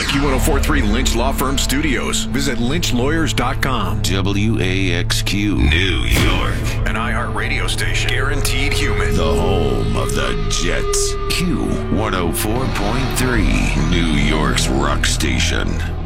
Q1043 Lynch Law Firm Studios. Visit lynchlawyers.com. WAXQ, New York. An iHeart radio station. Guaranteed human. The home of the Jets. Q104.3, New York's rock station.